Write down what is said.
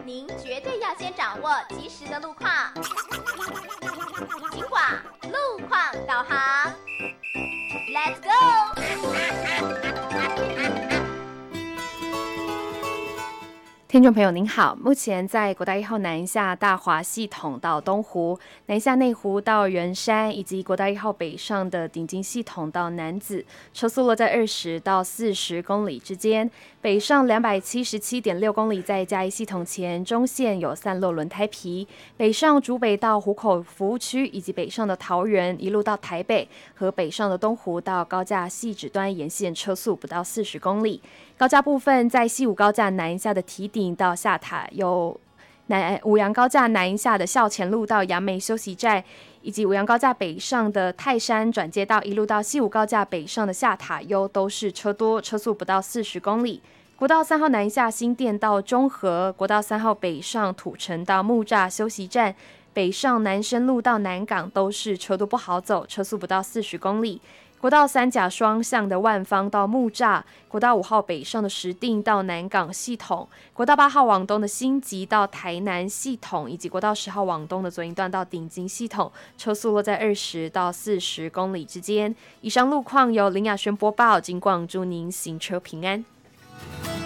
您绝对要先掌握及时的路况。警广路况导航 ，Let's go！ 听众朋友您好，目前在国道1号南下大华系统到东湖、南下内湖到圆山，以及国道1号北上的顶金系统到楠梓，车速落在20到40公里之间。北上277.6公里，在嘉义系统前中线有散落轮胎皮。北上竹北到湖口服务区，以及北上的桃园一路到台北和北上的东湖到高架汐止端沿线，车速不到40公里。高架部分，在西武高架南下的堤顶到下塔，有五杨高架南下的校前路到杨梅休息站，以及五杨高架北上的泰山转接道一路到西武高架北上的下塔优，都是车多，车速不到40公里。国道3号南下新店到中和，国道3号北上土城到木栅休息站，北上南深路到南港都是车多不好走，车速不到40公里。国道3甲双向的万芳到木栅，国道5号北上的石碇到南港系统，国道8号往东的新集到台南系统，以及国道10号往东的左营段到顶金系统，车速落在20到40公里之间。以上路况由林雅轩播报，警广祝您行车平安。